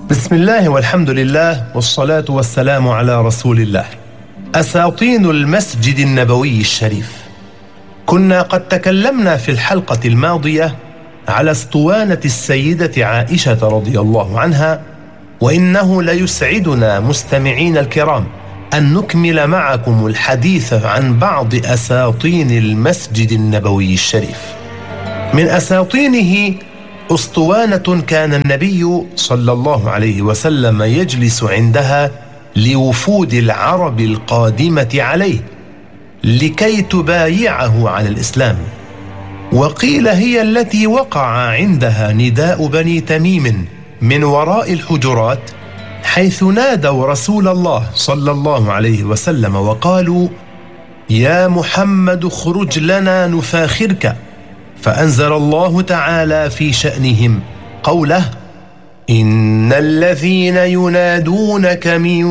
بسم الله والحمد لله والصلاة والسلام على رسول الله. أساطين المسجد النبوي الشريف. كنا قد تكلمنا في الحلقة الماضية على اسطوانة السيدة عائشة رضي الله عنها، وإنه ليسعدنا مستمعين الكرام أن نكمل معكم الحديث عن بعض أساطين المسجد النبوي الشريف. من أساطينه أسطوانة كان النبي صلى الله عليه وسلم يجلس عندها لوفود العرب القادمة عليه لكي تبايعه على الإسلام، وقيل هي التي وقع عندها نداء بني تميم من وراء الحجرات، حيث نادوا رسول الله صلى الله عليه وسلم وقالوا: يا محمد اخرج لنا نفاخرك. فأنزل الله تعالى في شأنهم قوله: إن الذين ينادونك من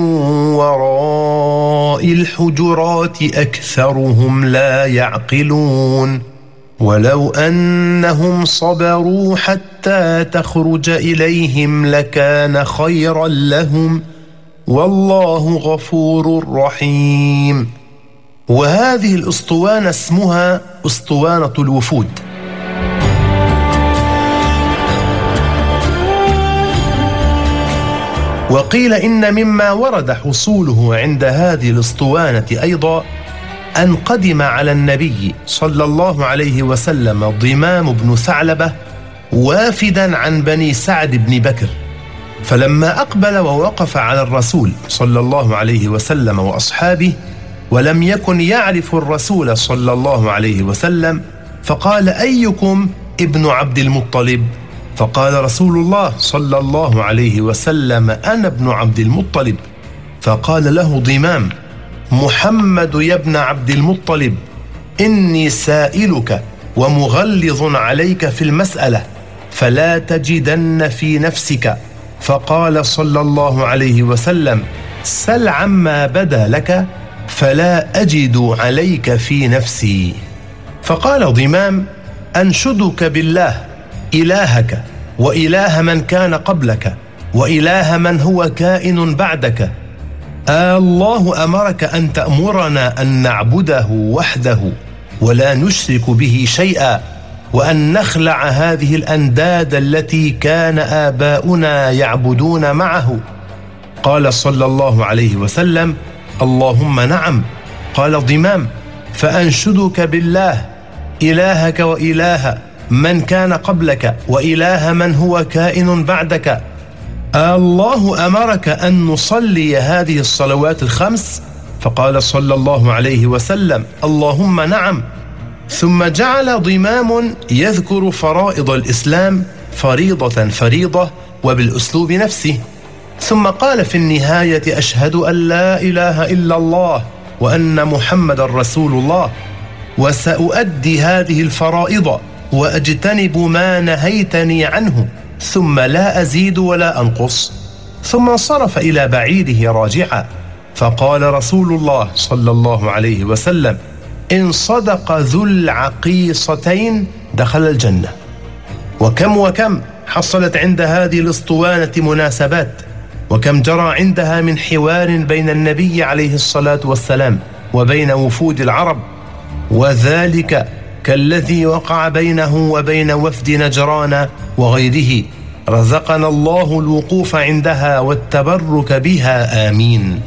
وراء الحجرات أكثرهم لا يعقلون ولو أنهم صبروا حتى تخرج إليهم لكان خيرا لهم والله غفور رحيم. وهذه الأسطوانة اسمها أسطوانة الوفود. وقيل إن مما ورد حصوله عند هذه الأسطوانة أيضا أن قدم على النبي صلى الله عليه وسلم ضمام بن ثعلبة وافدا عن بني سعد بن بكر، فلما أقبل ووقف على الرسول صلى الله عليه وسلم وأصحابه ولم يكن يعرف الرسول صلى الله عليه وسلم، فقال: أيكم ابن عبد المطلب؟ فقال رسول الله صلى الله عليه وسلم: أنا ابن عبد المطلب. فقال له ضمام: محمد يا ابن عبد المطلب، إني سائلك ومغلظ عليك في المسألة فلا تجدن في نفسك. فقال صلى الله عليه وسلم: سل عما بدا لك فلا أجد عليك في نفسي. فقال ضمام: أنشدك بالله إلهك وإله من كان قبلك وإله من هو كائن بعدك، الله أمرك أن تأمرنا أن نعبده وحده ولا نشرك به شيئا، وأن نخلع هذه الأنداد التي كان آباؤنا يعبدون معه؟ قال صلى الله عليه وسلم: اللهم نعم. قال ضمام: فأنشدك بالله إلهك وإله من كان قبلك وإله من هو كائن بعدك، الله أمرك أن نصلي هذه الصلوات الخمس؟ فقال صلى الله عليه وسلم: اللهم نعم. ثم جعل ضمام يذكر فرائض الإسلام فريضة فريضة وبالأسلوب نفسه، ثم قال في النهاية: أشهد أن لا إله إلا الله وأن محمد رسول الله، وسأؤدي هذه الفرائض وأجتنب ما نهيتني عنه، ثم لا أزيد ولا أنقص. ثم انصرف إلى بعيره راجعا، فقال رسول الله صلى الله عليه وسلم: إن صدق ذو العقيصتين دخل الجنة. وكم حصلت عند هذه الأسطوانة مناسبات، وكم جرى عندها من حوار بين النبي عليه الصلاة والسلام وبين وفود العرب، وذلك كالذي وقع بينه وبين وفد نجران وغيره. رزقنا الله الوقوف عندها والتبرك بها، آمين.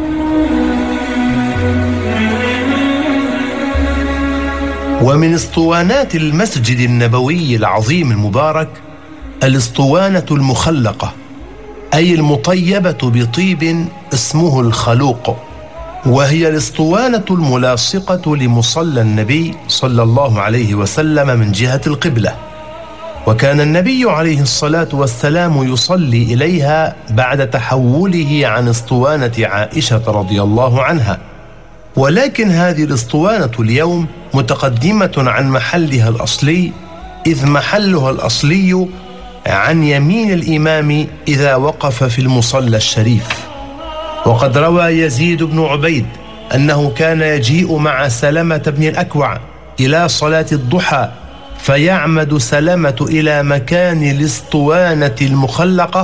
ومن اسطوانات المسجد النبوي العظيم المبارك الاسطوانة المخلقة، أي المطيبة بطيب اسمه الخلوق، وهي الاسطوانة الملاصقة لمصلى النبي صلى الله عليه وسلم من جهة القبلة، وكان النبي عليه الصلاة والسلام يصلي إليها بعد تحوله عن اسطوانة عائشة رضي الله عنها. ولكن هذه الاسطوانة اليوم متقدمة عن محلها الأصلي، إذ محلها الأصلي عن يمين الإمام إذا وقف في المصلى الشريف. وقد روى يزيد بن عبيد أنه كان يجيء مع سلمة بن الأكوع إلى صلاة الضحى، فيعمد سلمة إلى مكان الاسطوانة المخلقة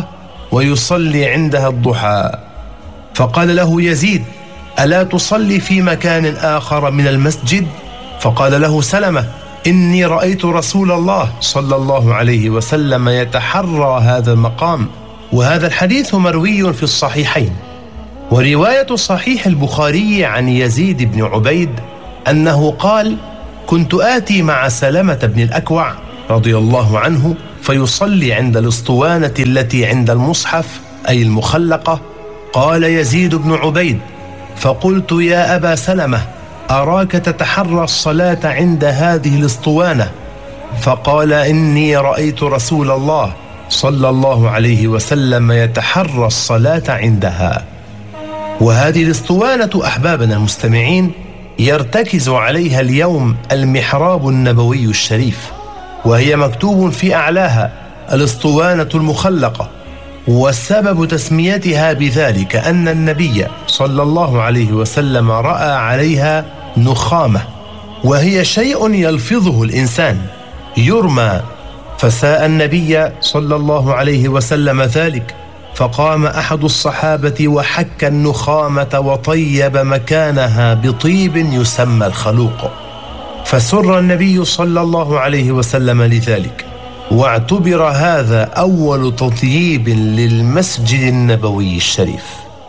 ويصلي عندها الضحى. فقال له يزيد: ألا تصلي في مكان آخر من المسجد؟ فقال له سلمة: إني رأيت رسول الله صلى الله عليه وسلم يتحرى هذا المقام. وهذا الحديث مروي في الصحيحين. ورواية صحيح البخاري عن يزيد بن عبيد أنه قال: كنت آتي مع سلمة بن الأكوع رضي الله عنه فيصلي عند الاسطوانة التي عند المصحف، أي المخلقة. قال يزيد بن عبيد: فقلت: يا أبا سلمة، أراك تتحرى الصلاة عند هذه الاسطوانة. فقال: إني رأيت رسول الله صلى الله عليه وسلم يتحرى الصلاة عندها. وهذه الاسطوانة أحبابنا المستمعين يرتكز عليها اليوم المحراب النبوي الشريف، وهي مكتوب في أعلاها الاسطوانة المخلقة. والسبب تسميتها بذلك أن النبي صلى الله عليه وسلم رأى عليها نخامة، وهي شيء يلفظه الإنسان يرمى. فساء النبي صلى الله عليه وسلم ذلك، فقام أحد الصحابة وحك النخامة وطيب مكانها بطيب يسمى الخلوق، فسر النبي صلى الله عليه وسلم لذلك، واعتبر هذا أول تطييب للمسجد النبوي الشريف.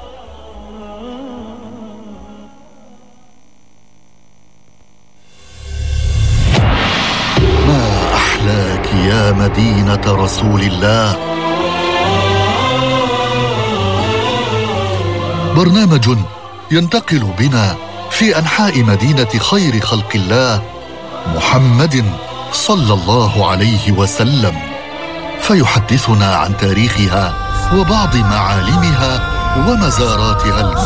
ما أحلاك يا مدينة رسول الله. برنامج ينتقل بنا في أنحاء مدينة خير خلق الله محمد صلى الله عليه وسلم، فيحدثنا عن تاريخها وبعض معالمها ومزاراتها